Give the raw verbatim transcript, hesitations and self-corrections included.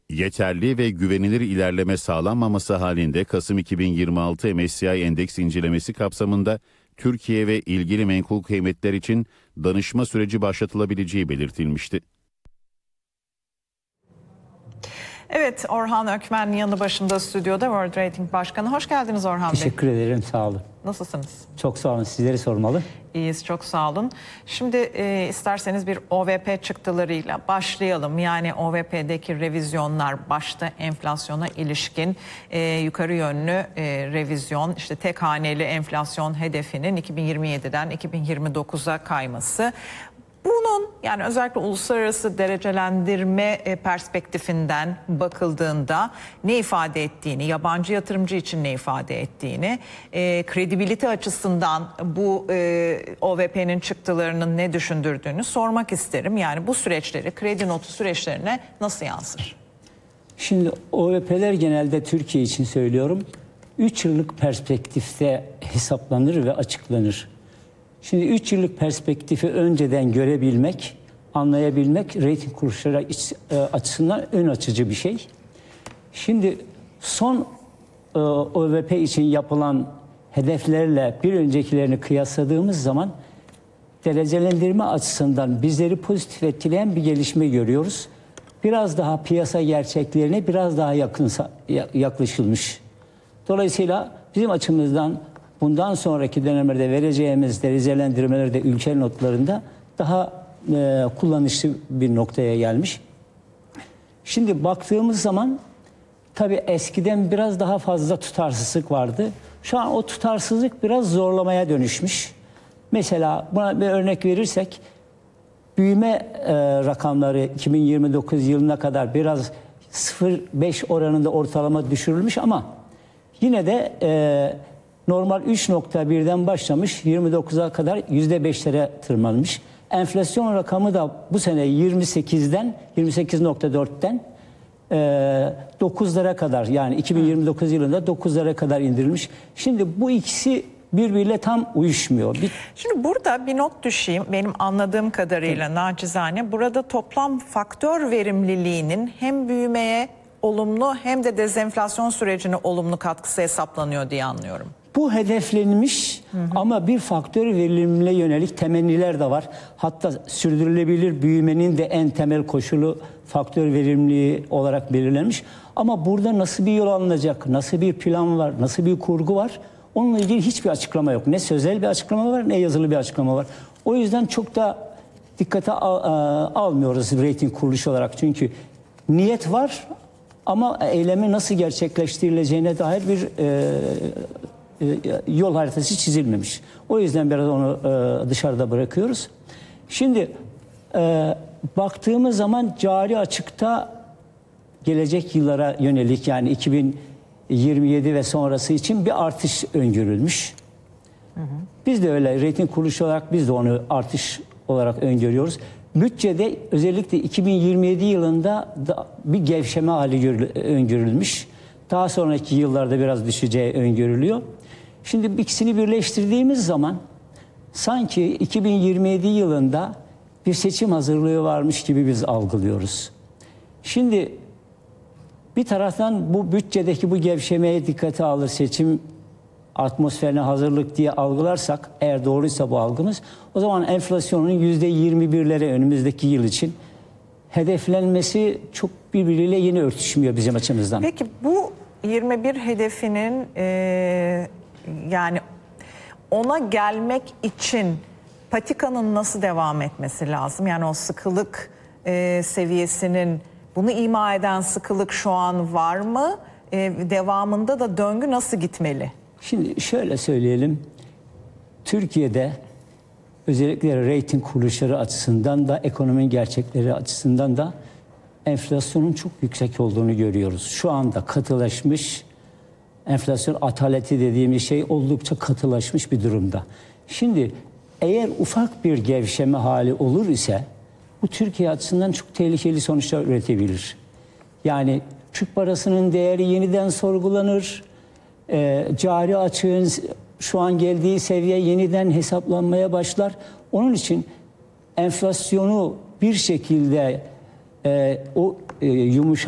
Yeterli ve güvenilir ilerleme sağlanmaması halinde Kasım iki bin yirmi altı M S C I endeks incelemesi kapsamında Türkiye ve ilgili menkul kıymetler için danışma süreci başlatılabileceği belirtilmişti. Evet, Orhan Ökmen yanı başında stüdyoda, World Rating Başkanı. Hoş geldiniz Orhan Bey. Teşekkür ederim, sağ olun. Nasılsınız? Çok sağ olun, sizleri sormalı. İyiyiz, çok sağ olun. Şimdi e, isterseniz bir O V P çıktılarıyla başlayalım. Yani O V P'deki revizyonlar başta enflasyona ilişkin e, yukarı yönlü e, revizyon, işte tek haneli enflasyon hedefinin iki bin yirmi yediden iki bin yirmi dokuza kayması. Bunun yani özellikle uluslararası derecelendirme perspektifinden bakıldığında ne ifade ettiğini, yabancı yatırımcı için ne ifade ettiğini, e, kredibilite açısından bu e, O V P'nin çıktılarının ne düşündürdüğünü sormak isterim. Yani bu süreçleri, kredi notu süreçlerine nasıl yansır? Şimdi O V P'ler genelde Türkiye için söylüyorum, üç yıllık perspektifte hesaplanır ve açıklanır. Şimdi üç yıllık perspektifi önceden görebilmek, anlayabilmek reyting kuruluşları açısından ön açıcı bir şey. Şimdi son e, O V P için yapılan hedeflerle bir öncekilerini kıyasladığımız zaman derecelendirme açısından bizleri pozitif etkileyen bir gelişme görüyoruz. Biraz daha piyasa gerçeklerine biraz daha yakın yaklaşılmış. Dolayısıyla bizim açımızdan bundan sonraki dönemlerde vereceğimiz derecelendirmelerde ülke notlarında daha e, kullanışlı bir noktaya gelmiş. Şimdi baktığımız zaman tabii eskiden biraz daha fazla tutarsızlık vardı. Şu an o tutarsızlık biraz zorlamaya dönüşmüş. Mesela buna bir örnek verirsek büyüme e, rakamları iki bin yirmi dokuz yılına kadar biraz sıfır virgül beş oranında ortalama düşürülmüş ama yine de e, normal üç nokta birden başlamış, yirmi dokuza kadar yüzde beşlere tırmanmış. Enflasyon rakamı da bu sene yirmi sekizden, yirmi sekiz nokta dörtten e, dokuzlara kadar, yani iki bin yirmi dokuz yılında dokuzlara kadar indirilmiş. Şimdi bu ikisi birbiriyle tam uyuşmuyor. Bir... Şimdi burada bir not düşeyim. Benim anladığım kadarıyla evet. Nacizane burada toplam faktör verimliliğinin hem büyümeye olumlu hem de dezenflasyon sürecine olumlu katkısı hesaplanıyor diye anlıyorum. Bu hedeflenmiş, hı hı. Ama bir faktör verimliliğe yönelik temenniler de var. Hatta sürdürülebilir büyümenin de en temel koşulu faktör verimliliği olarak belirlenmiş. Ama burada nasıl bir yol alınacak, nasıl bir plan var, nasıl bir kurgu var, onunla ilgili hiçbir açıklama yok. Ne sözel bir açıklama var ne yazılı bir açıklama var. O yüzden çok da dikkate al, almıyoruz rating kuruluşu olarak. Çünkü niyet var ama eylemi nasıl gerçekleştirileceğine dair bir e, yol haritası çizilmemiş. O yüzden biraz onu e, dışarıda bırakıyoruz. Şimdi e, baktığımız zaman cari açıkta gelecek yıllara yönelik, yani iki bin yirmi yedi ve sonrası için bir artış öngörülmüş. Hı hı. Biz de öyle reyting kuruluşu olarak biz de onu artış olarak öngörüyoruz. Bütçede özellikle iki bin yirmi yedi yılında da bir gevşeme hali öngörülmüş. Daha sonraki yıllarda biraz düşeceği öngörülüyor. Şimdi ikisini birleştirdiğimiz zaman sanki iki bin yirmi yedi yılında bir seçim hazırlığı varmış gibi biz algılıyoruz. Şimdi bir taraftan bu bütçedeki bu gevşemeye dikkate alır, seçim atmosferine hazırlık diye algılarsak, eğer doğruysa bu algımız, o zaman enflasyonun yüzde yirmi birlere önümüzdeki yıl için hedeflenmesi çok birbiriyle yeni örtüşmüyor bizim açımızdan. Peki bu yirmi bir hedefinin e, yani ona gelmek için patikanın nasıl devam etmesi lazım? Yani o sıkılık e, seviyesinin, bunu ima eden sıkılık şu an var mı? E, devamında da döngü nasıl gitmeli? Şimdi şöyle söyleyelim. Türkiye'de özellikle reyting kuruluşları açısından da ekonominin gerçekleri açısından da enflasyonun çok yüksek olduğunu görüyoruz. Şu anda katılaşmış, enflasyon ataleti dediğimiz şey oldukça katılaşmış bir durumda. Şimdi eğer ufak bir gevşeme hali olur ise bu Türkiye açısından çok tehlikeli sonuçlar üretebilir. Yani Türk parasının değeri yeniden sorgulanır, e, cari açığın şu an geldiği seviye yeniden hesaplanmaya başlar. Onun için enflasyonu bir şekilde e, o e, yumuşak